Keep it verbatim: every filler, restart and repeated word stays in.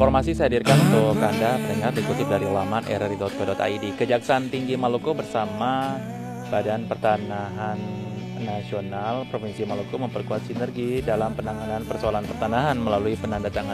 Informasi saya hadirkan untuk Anda pendengar dikutip dari laman r r i titik co titik i d. Kejaksaan Tinggi Maluku bersama Badan Pertanahan Nasional Provinsi Maluku memperkuat sinergi dalam penanganan persoalan pertanahan melalui penandatanganan